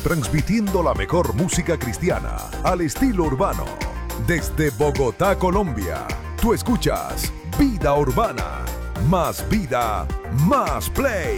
transmitiendo la mejor música cristiana al estilo urbano. Desde Bogotá, Colombia, tú escuchas Vida Urbana. Más vida, más play.